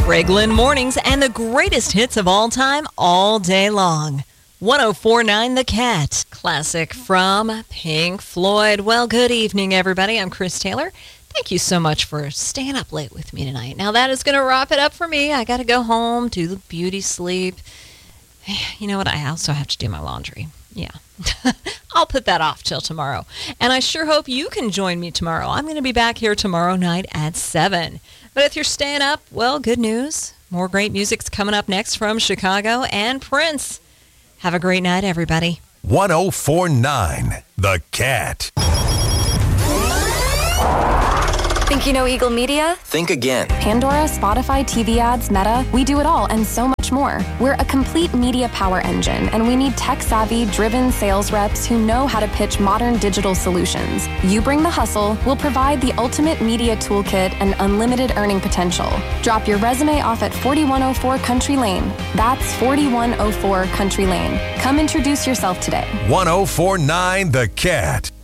Reglan Mornings and the greatest hits of all time, all day long. 104.9 The Cat, classic from Pink Floyd. Well, good evening, everybody. I'm Chris Taylor. Thank you so much for staying up late with me tonight. Now, that is going to wrap it up for me. I got to go home, do the beauty sleep. You know what? I also have to do my laundry. Yeah. I'll put that off till tomorrow. And I sure hope you can join me tomorrow. I'm going to be back here tomorrow night at 7. But if you're staying up, well, good news. More great music's coming up next from Chicago and Prince. Have a great night, everybody. 104.9 The Cat. Think you know Eagle Media? Think again. Pandora, Spotify, TV ads, Meta. We do it all and so much more. We're a complete media power engine, and we need tech-savvy, driven sales reps who know how to pitch modern digital solutions. You bring the hustle, we'll provide the ultimate media toolkit and unlimited earning potential. Drop your resume off at 4104 Country Lane. That's 4104 Country Lane. Come introduce yourself today. 104.9 The Cat.